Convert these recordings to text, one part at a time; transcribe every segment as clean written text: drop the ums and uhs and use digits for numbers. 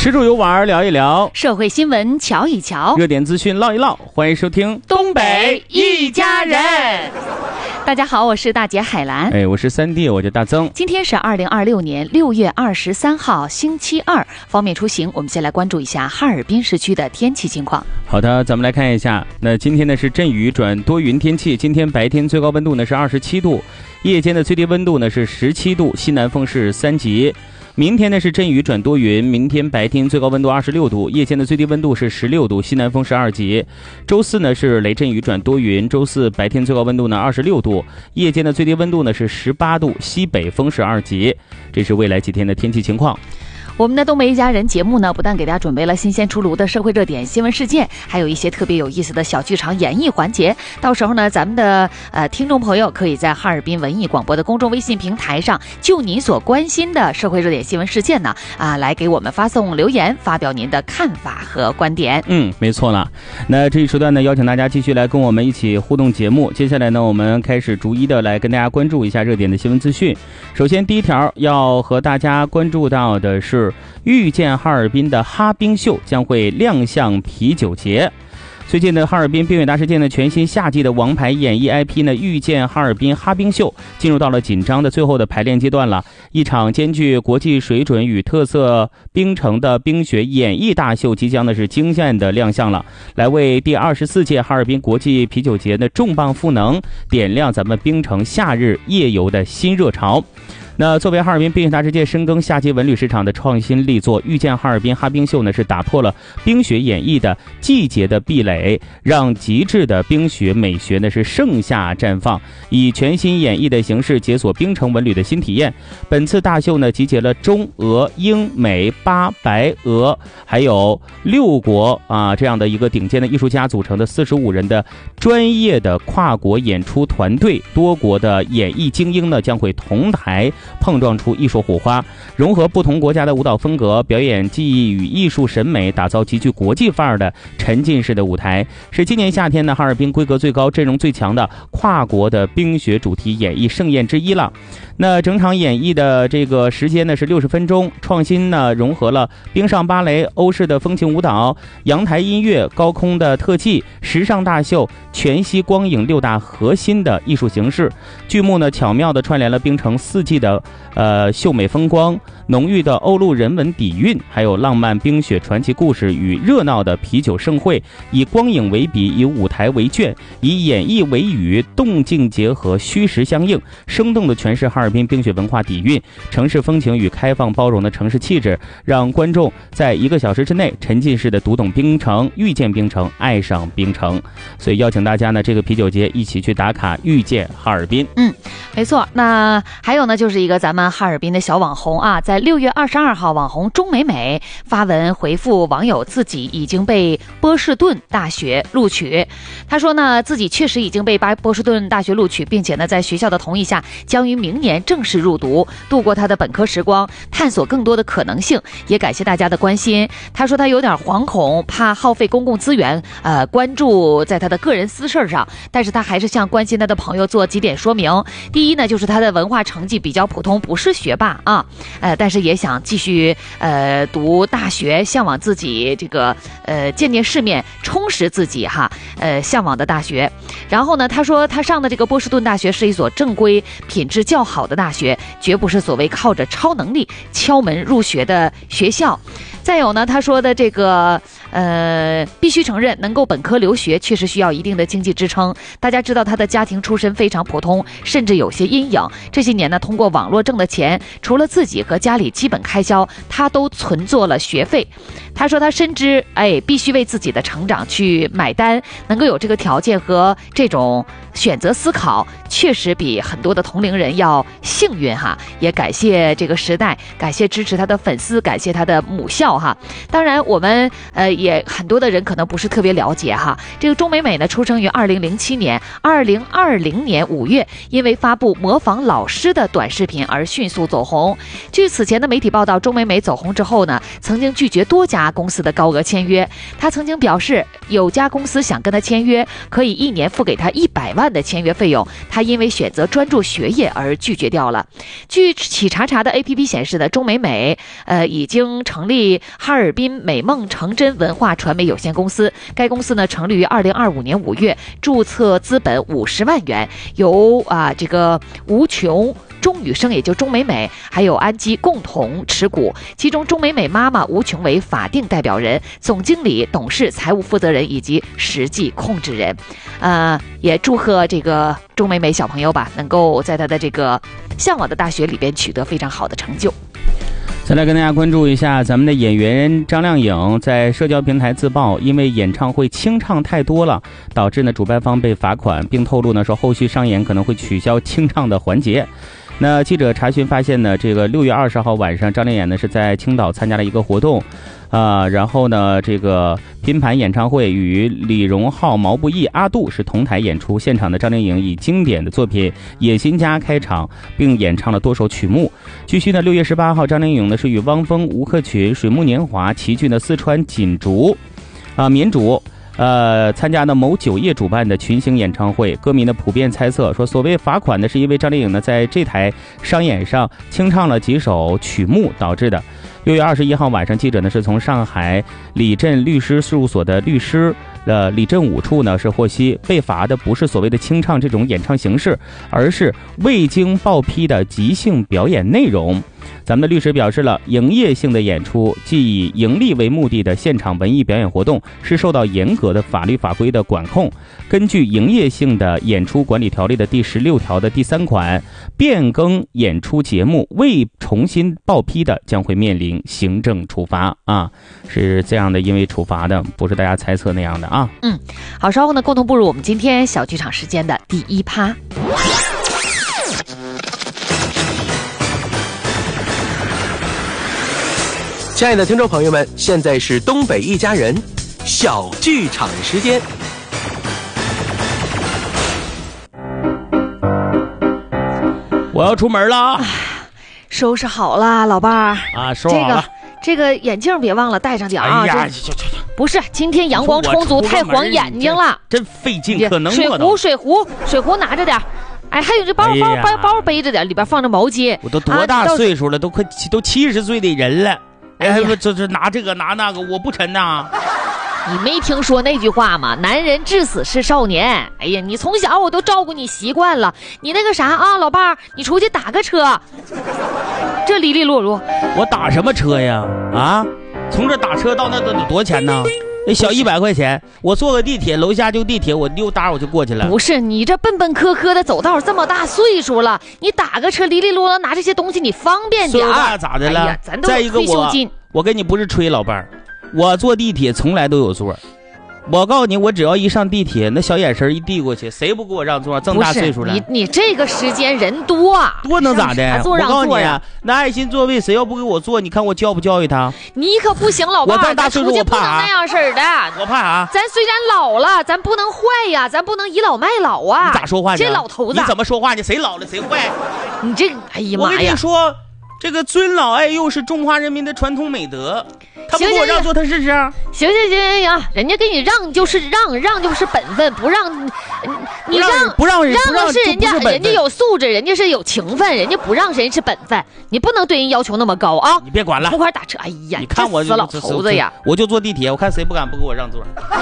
吃住游玩聊一聊， 社会新闻瞧一瞧， 热点资讯唠一唠。欢迎收听东北一家人。大家好，我是大姐海兰。 我是三弟，我叫大曾。 今天是2026年6月23号星期二，方便出行，我们先来关注一下哈尔滨市区的天气情况。 好的，咱们来看一下。那今天呢是阵雨转多云天气，今天白天最高温度呢是27度，夜间的最低温度呢是17度，西南风是3级。明天呢是阵雨转多云，明天白天最高温度26度，夜间的最低温度是16度，西南风是2级。周四呢是雷阵雨转多云，周四白天最高温度呢26度，夜间的最低温度呢是18度，西北风是2级。这是未来几天的天气情况。 我们的东北一家人节目呢，不但给大家准备了新鲜出炉的社会热点新闻事件，还有一些特别有意思的小剧场演绎环节。到时候呢，咱们的听众朋友可以在哈尔滨文艺广播的公众微信平台上，就您所关心的社会热点新闻事件呢，来给我们发送留言，发表您的看法和观点。 没错了。那这一时段呢，邀请大家继续来跟我们一起互动节目。接下来呢，我们开始逐一的来跟大家关注一下热点的新闻资讯。首先，第一条要和大家关注到的是，遇见哈尔滨的哈冰秀将会亮相啤酒节。最近的哈尔滨冰雪大世界呢，全新夏季的王牌演艺 IP 呢，遇见哈尔滨哈冰秀进入到了紧张的最后的排练阶段了。一场兼具国际水准与特色冰城的冰雪演艺大秀即将呢是惊艳的亮相了，来为第24届哈尔滨国际啤酒节的重磅赋能，点亮咱们冰城夏日夜游的新热潮。那作为哈尔滨冰雪大世界深耕夏季文旅市场的创新力作，遇见哈尔滨哈冰秀呢是打破了冰雪演绎的季节的壁垒，让极致的冰雪美学呢是盛夏绽放，以全新演绎的形式解锁冰城文旅的新体验。本次大秀呢集结了中俄英美巴白俄还有6国这样的一个顶尖的艺术家组成的45人的专业的跨国演出团队，多国的演艺精英呢将会同台碰撞出艺术火花，融合不同国家的舞蹈风格、表演技艺与艺术审美，打造极具国际范儿的沉浸式的舞台，是今年夏天呢哈尔滨规格最高、阵容最强的跨国的冰雪主题演艺盛宴之一了。那整场演绎的这个时间呢是60分钟，创新呢融合了冰上芭蕾、欧式的风情舞蹈、阳台音乐、高空的特技、时尚大秀、全息光影6大核心的艺术形式。剧目呢巧妙地串联了冰城4季的秀美风光、浓郁的欧陆人文底蕴，还有浪漫冰雪传奇故事与热闹的啤酒盛会，以光影为笔，以舞台为卷，以演绎为语，动静结合，虚实相应，生动地诠释哈尔滨冰雪文化底蕴、城市风情与开放包容的城市气质，让观众在1个小时之内沉浸式的读懂冰城，遇见冰城，爱上冰城。所以邀请大家呢，这个啤酒节一起去打卡遇见哈尔滨。 没错。那还有呢，就是一个咱们哈尔滨的小网红在6月22号，网红钟美美发文回复网友，自己已经被波士顿大学录取。她说呢，自己确实已经被波士顿大学录取，并且呢，在学校的同意下，将于明年正式入读，度过她的本科时光，探索更多的可能性。也感谢大家的关心。她说她有点惶恐，怕耗费公共资源，关注在她的个人私事上，但是她还是向关心她的朋友做几点说明。第一呢，就是她的文化成绩比较普通，不是学霸但是也想继续读大学，向往自己这个见见世面，充实自己向往的大学。然后呢，他说他上的这个波士顿大学是一所正规、品质较好的大学，绝不是所谓靠着超能力敲门入学的学校。再有呢，他说的这个必须承认，能够本科留学确实需要一定的经济支撑。大家知道他的家庭出身非常普通，甚至有些阴影。这些年呢，通过网络挣的钱，除了自己和家里基本开销，他都存做了学费。他说他深知必须为自己的成长去买单，能够有这个条件和这种选择思考，确实比很多的同龄人要幸运也感谢这个时代，感谢支持他的粉丝，感谢他的母校当然我们也很多的人可能不是特别了解这个钟美美呢，出生于2007年，2020年5月，因为发布模仿老师的短视频而迅速走红。据此前的媒体报道，钟美美走红之后呢，曾经拒绝多家公司的高额签约。她曾经表示，有家公司想跟她签约，可以1年付给她100万的签约费用，她因为选择专注学业而拒绝掉了。据企查查的 APP 显示的，钟美美已经成立哈尔滨美梦成真文化传媒有限公司。该公司呢成立于2025年5月，注册资本50万元，由这个吴琼、钟宇生，也就钟美美，还有安基共同持股。其中钟美美妈妈吴琼为法定代表人、总经理、董事、财务负责人以及实际控制人。也祝贺这个钟美美小朋友吧，能够在她的这个向往的大学里边取得非常好的成就。 再来跟大家关注一下咱们的演员张靓颖在社交平台自曝，因为演唱会清唱太多了，导致呢主办方被罚款，并透露呢说后续商演可能会取消清唱的环节。那记者查询发现呢，这个6月20号晚上，张靓颖呢是在青岛参加了一个活动，然后呢，这个拼盘演唱会与李荣浩、毛不易、阿杜是同台演出。现场的张靓颖以经典的作品《野心家》开场，并演唱了多首曲目。据悉呢，6月18号，张靓颖呢是与汪峰、吴克群、水木年华齐聚的四川锦竹，绵竹。参加的某酒业主办的群星演唱会，歌迷呢普遍猜测说，所谓罚款呢是因为张靓颖呢在这台商演上清唱了几首曲目导致的。6月21号晚上，记者呢是从上海李振律师事务所的律师李振武处呢是获悉，被罚的不是所谓的清唱这种演唱形式，而是未经报批的即兴表演内容。咱们的律师表示了，营业性的演出即以盈利为目的的现场文艺表演活动是受到严格的法律法规的管控。根据营业性的演出管理条例的第16条的第3款，变更演出节目未重新报批的将会面临行政处罚是这样的，因为处罚的不是大家猜测那样的啊。 好，稍后呢共同步入我们今天小剧场时间的第一趴。 亲爱的听众朋友们，现在是东北一家人小剧场时间。 我要出门了， 收拾好了，老伴儿收好了。 这个眼镜别忘了戴上点啊！ 哎呀， 不是，今天阳光充足，太晃眼睛了， 真费劲，可能水壶拿着点。哎，还有这包背着点，里边放着毛巾。 我都多大岁数了，都70岁的人了。哎，这拿这个拿那个，我不沉呐。 你没听说那句话吗？男人至死是少年。哎呀，你从小我都照顾你习惯了。你那个啥啊，老伴儿，你出去打个车，这利利落落。 我打什么车呀？从这打车到那得多少钱呢？那小100块钱，我坐个地铁，楼下就地铁，我溜达我就过去了。 不是你这笨笨磕磕的走道，这么大岁数了，你打个车利利落落拿这些东西，你方便点。 咋的了？ 哎呀，咱都有退休金。 我跟你不是吹，老伴儿，我坐地铁从来都有座。我告诉你，我只要一上地铁，那小眼神一递过去，谁不给我让座？这么大岁数了， 你这个时间人多能咋的？ 我告诉你那爱心座位谁要不给我坐，你看我教不教育他？ 你可不行，老伴儿， 我这大岁数我怕不能那样式的。 我怕啥？ 咱虽然老了，咱不能坏呀，咱不能倚老卖老啊。 你咋说话呢？ 这老头子， 你怎么说话呢？谁老了谁坏？ 你这，哎呀妈呀！ 我跟你说，这个尊老爱幼是中华人民的传统美德。他不给我让座，他试试。 行，人家给你让就是让就是本分，不让你不让的是人家有素质，人家是有情分，人家不让人是本分，你不能对人要求那么高啊！ 你别管了， 不快打车！哎呀， 你看我死老头子呀！ 我就坐地铁，我看谁不敢不给我让座。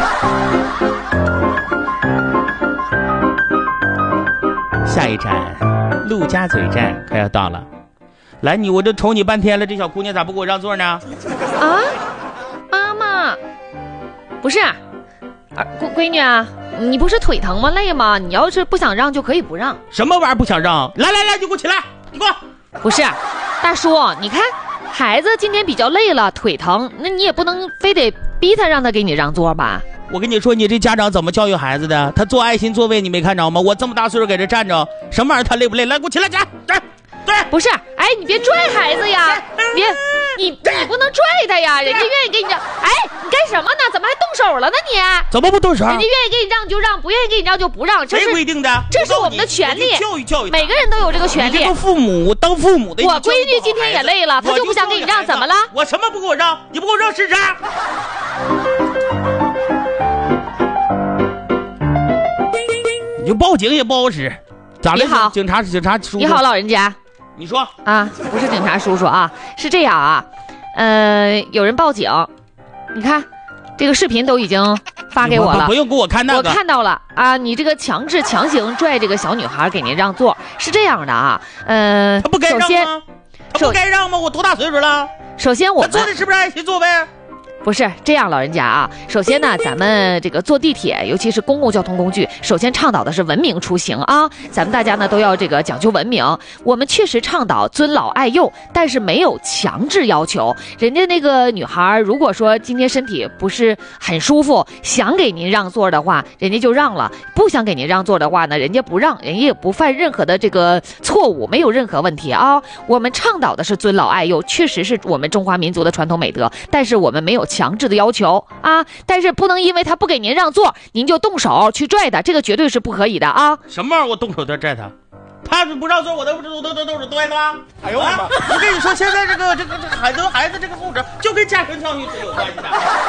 下一站，陆家嘴站快要到了。来，我这瞅你半天了，这小姑娘咋不给我让座呢？ 妈妈，不是，闺女啊，你不是腿疼吗？累吗？你要是不想让就可以不让。 什么玩意儿不想让？来，你给我起来，你给我。 不是，大叔，你看孩子今天比较累了，腿疼，那你也不能非得逼他让他给你让座吧？ 我跟你说，你这家长怎么教育孩子的？他坐爱心座位，你没看着吗？我这么大岁数给这站着，什么玩意儿？他累不累？来，给我起来，站。对， 不是，哎，你别拽孩子呀，你不能拽他呀，人家愿意给你让，哎，你干什么呢？怎么还动手了呢你？ 怎么不动手？ 人家愿意给你让就让，不愿意给你让就不让，这是谁规定的？ 这是我们的权利， 教育每个人都有这个权利。 你这个父母当父母的， 我闺女今天也累了，她就不想给你让，怎么了？ 我什么不给我让？你不给我让试试？你就报警也不好使，咋的？ 你好， 警察叔叔。 你好，老人家。 你说不是警察叔叔啊，是这样啊， 有人报警，你看这个视频都已经发给我了， 不用给我看那个， 我看到了啊！你这个强行拽这个小女孩给您让座，是这样的啊， 他不该让吗？他不该让吗？我多大岁数了？ 首先我们坐的是不是爱惜座呗？ 不是这样，老人家啊，首先呢，咱们这个坐地铁，尤其是公共交通工具，首先倡导的是文明出行啊，咱们大家呢都要这个讲究文明。我们确实倡导尊老爱幼，但是没有强制要求。人家那个女孩，如果说今天身体不是很舒服，想给您让座的话，人家就让了；不想给您让座的话呢，人家不让，人家也不犯任何的这个错误，没有任何问题啊。我们倡导的是尊老爱幼，确实是我们中华民族的传统美德，但是我们没有强制的要求啊，但是不能因为他不给您让座，您就动手去拽他，这个绝对是不可以的啊！ 什么玩意儿？我动手再拽他？他不让座，我都拽他吗？哎呦我妈！我跟你说，现在这个孩子这个素质就跟家庭教育是有关系的。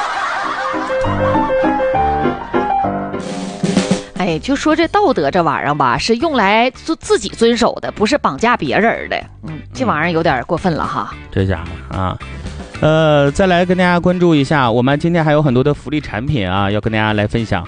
哎，就说这道德这玩意儿吧，是用来自己遵守的，不是绑架别人的。这玩意儿有点过分了哈。 这家伙啊。再来跟大家关注一下，我们今天还有很多的福利产品啊，要跟大家来分享。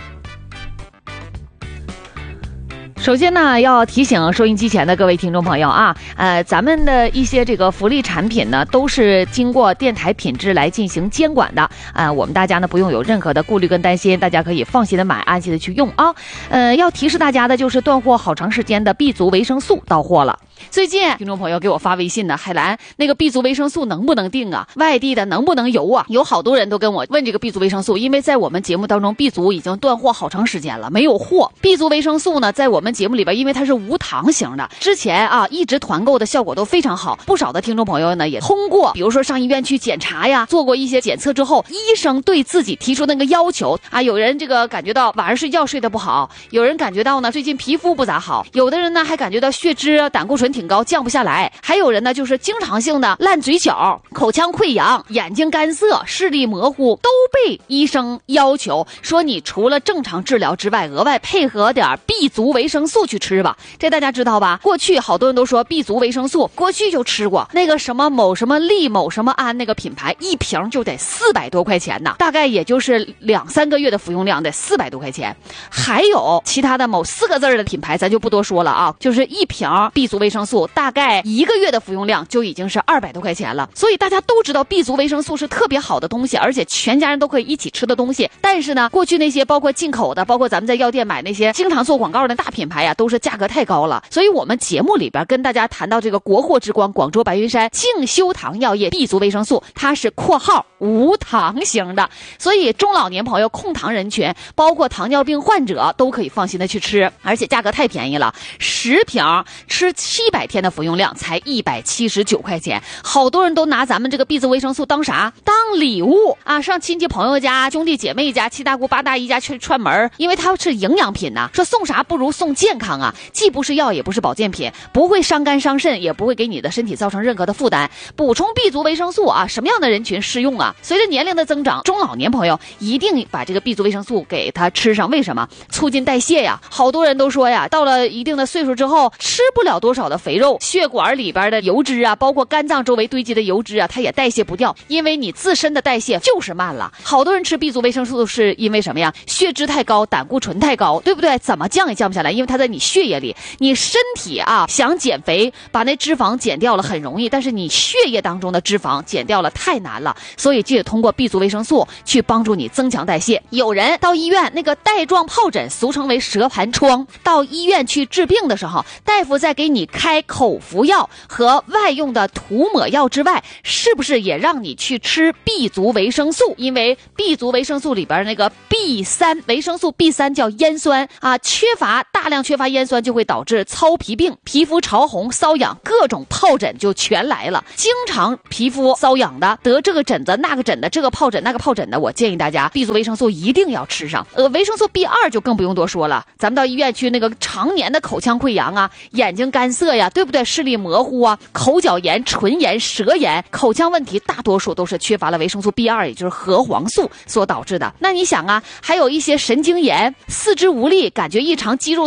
首先呢，要提醒收音机前的各位听众朋友啊，咱们的一些这个福利产品呢，都是经过电台品质来进行监管的，我们大家呢不用有任何的顾虑跟担心，大家可以放心的买，安心的去用啊。要提示大家的就是断货好长时间的 B 族维生素到货了。最近听众朋友给我发微信呢，海兰那个 B 族维生素能不能订啊？外地的能不能邮啊？有好多人都跟我问这个 B 族维生素，因为在我们节目当中 B 族已经断货好长时间了，没有货。B 族维生素呢，在我们节目里边，因为它是无糖型的，之前啊一直团购的效果都非常好，不少的听众朋友呢也通过，比如说上医院去检查呀，做过一些检测之后，医生对自己提出那个要求啊，有人这个感觉到晚上睡觉睡得不好，有人感觉到呢最近皮肤不咋好，有的人呢还感觉到血脂、胆固醇挺高，降不下来，还有人呢就是经常性的烂嘴角、口腔溃疡、眼睛干涩、视力模糊，都被医生要求说你除了正常治疗之外，额外配合点 B 族维生素去吃吧。这大家知道吧？过去好多人都说 B 族维生素，过去就吃过那个什么某什么利某什么安那个品牌，一瓶就得400多块钱呢，大概也就是2-3个月的服用量得400多块钱。还有其他的某4个字的品牌咱就不多说了啊，就是一瓶 B 族维生素大概1个月的服用量就已经是200多块钱了。所以大家都知道 B 族维生素是特别好的东西，而且全家人都可以一起吃的东西。但是呢，过去那些包括进口的，包括咱们在药店买那些经常做广告的大品牌呀，都是价格太高了。所以我们节目里边跟大家谈到这个国货之光广州白云山净修堂药业 B 族维生素，它是括号无糖型的，所以中老年朋友、控糖人群，包括糖尿病患者都可以放心的去吃，而且价格太便宜了，10瓶吃700天的服用量才179块钱。好多人都拿咱们这个 B 族维生素当啥？当礼物啊，上亲戚朋友家、兄弟姐妹家、七大姑八大姨家去串门，因为它是营养品呐，说送啥不如送健康啊，既不是药也不是保健品，不会伤肝伤肾，也不会给你的身体造成任何的负担。补充 B 族维生素啊，什么样的人群适用啊？随着年龄的增长，中老年朋友一定把这个 B 族维生素给它吃上。为什么？促进代谢呀。好多人都说呀，到了一定的岁数之后，吃不了多少的肥肉，血管里边的油脂啊，包括肝脏周围堆积的油脂啊，它也代谢不掉，因为你自身的代谢就是慢了。好多人吃 B 族维生素是因为什么呀？血脂太高，胆固醇太高，对不对？怎么降也降不下来，因为它在你血液里。你身体啊想减肥，把那脂肪减掉了很容易，但是你血液当中的脂肪减掉了太难了，所以就得通过 B 族维生素去帮助你增强代谢。有人到医院那个带状疱疹，俗称为蛇盘疮，到医院去治病的时候，大夫在给你开口服药和外用的涂抹药之外，是不是也让你去吃 B 族维生素？因为 B 族维生素里边那个 B3 维生素 B3叫烟酸啊，大量缺乏烟酸就会导致糙皮病、皮肤潮红、瘙痒，各种疱疹就全来了。经常皮肤瘙痒的，得这个疹子那个疹的，这个疱疹那个疱疹的，我建议大家 B 族维生素一定要吃上。维生素 B2 就更不用多说了，咱们到医院去那个常年的口腔溃疡啊、眼睛干涩呀，对不对？视力模糊啊、口角炎、唇炎、舌炎、口腔问题，大多数都是缺乏了维生素 B2， 也就是核黄素所导致的。那你想啊，还有一些神经炎、四肢无力、感觉异常、肌肉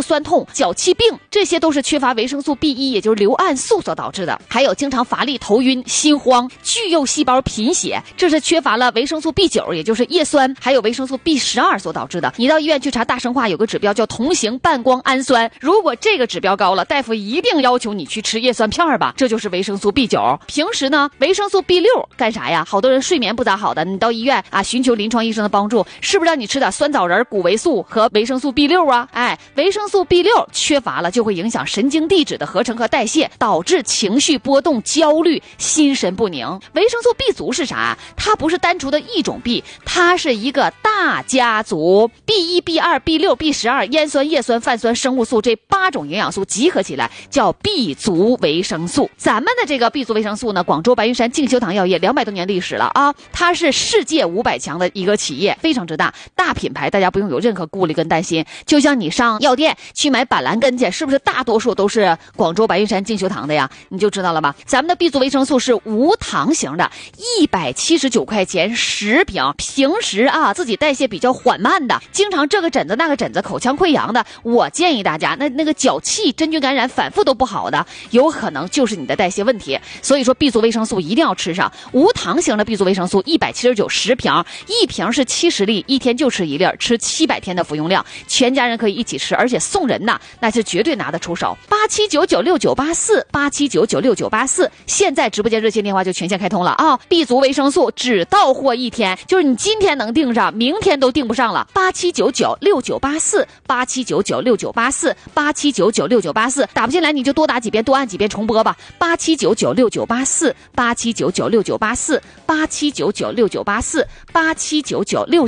酸痛、脚气病，这些都是缺乏维生素 B1， 也就是硫胺素所导致的。还有经常乏力、头晕、心慌、巨幼细胞贫血，这是缺乏了维生素 B9， 也就是叶酸，还有维生素 B12 所导致的。你到医院去查大生化有个指标叫同型半胱氨酸，如果这个指标高了，大夫一定要求你去吃叶酸片吧，这就是维生素 B9。平时呢，维生素 B6 干啥呀？好多人睡眠不咋好的，你到医院啊寻求临床医生的帮助，是不是让你吃点酸枣仁、谷维素和维生素 B6 啊？维生素 B6 缺乏了就会影响神经递质的合成和代谢，导致情绪波动、焦虑、心神不宁。维生素 B 族是啥？它不是单纯的一种 B， 它是一个大家族。B1、B2、B6、B12、烟酸、叶酸、泛酸、生物素这8种营养素集合起来叫 B 族维生素。咱们的这个 B 族维生素呢，广州白云山静修堂药业200多年历史了啊，它是世界500强的一个企业，非常之大，大品牌，大家不用有任何顾虑跟担心。就像你上药店去买板蓝根去，是不是大多数都是广州白云山静修堂的呀？你就知道了吧。咱们的 B 族维生素是无糖型的，179块钱10瓶。平时啊自己代谢比较缓慢的，经常这个疹子那个疹子、口腔溃疡的，我建议大家那个脚气、真菌感染反复都不好的，有可能就是你的代谢问题。所以说 B 族维生素一定要吃上。无糖型的 B 族维生素179 10瓶，一瓶是70粒，一天就吃1粒，吃700天的服用量，全家人可以一起吃，而且送人呐，那是绝对拿得出手。87996984，87996984，现在直播间热线电话就全线开通了啊！B 族维生素只到货1天，就是你今天能订上，明天都订不上了。87996984，87996984，87996984，打不进来你就多打几遍，多按几遍重播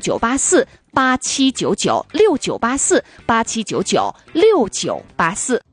吧。87996984，87996984，87996984，87996984，87996984。